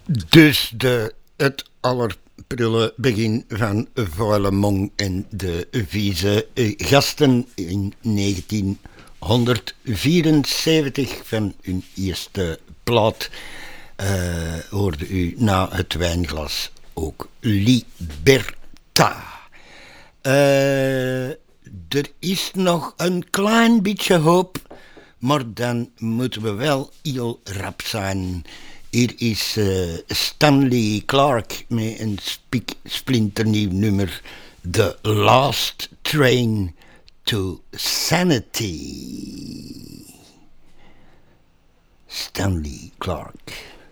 Dus het allerprille begin van Voilemont en de vieze gasten in 1974 van hun eerste plaat hoorde u na het wijnglas ook Liberta. Er is nog een klein beetje hoop, maar dan moeten we wel heel rap zijn. Hier is Stanley Clarke met een splinternieuw nummer. The Last Train to Sanity. Stanley Clarke.